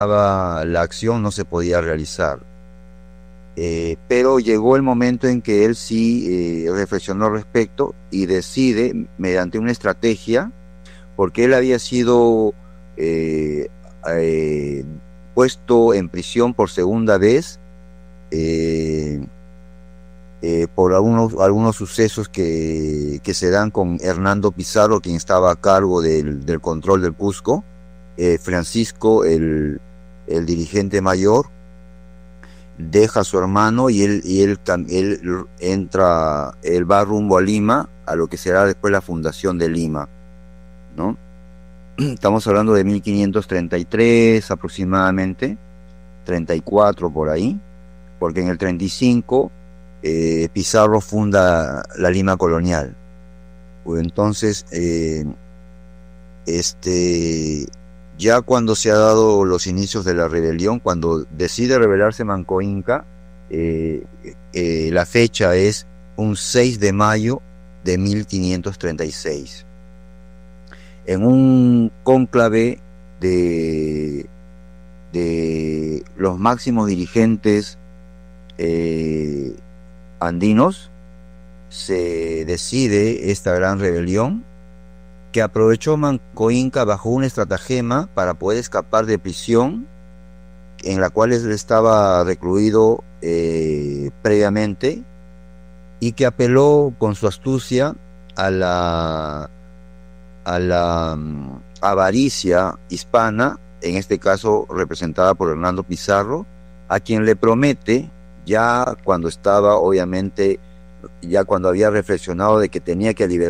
la acción no se podía realizar. Pero llegó el momento en que él sí reflexionó al respecto y decide, mediante una estrategia, porque él había sido eh, eh, puesto en prisión por segunda vez eh, por algunos sucesos que se dan con Hernando Pizarro, quien estaba a cargo del control del Cusco. Francisco, el dirigente mayor, deja a su hermano él va rumbo a Lima, a lo que será después la fundación de Lima, ¿no? Estamos hablando de 1533 aproximadamente, 34 por ahí, porque en el 35 Pizarro funda la Lima colonial. Pues entonces, ya cuando se ha dado los inicios de la rebelión, cuando decide rebelarse Manco Inca, la fecha es un 6 de mayo de 1536. En un cónclave de los máximos dirigentes andinos, se decide esta gran rebelión que aprovechó Manco Inca bajo un estratagema para poder escapar de prisión en la cual él estaba recluido previamente, y que apeló con su astucia a la avaricia hispana, en este caso representada por Hernando Pizarro, a quien le promete, ya cuando estaba obviamente, ya cuando había reflexionado de que tenía que liberar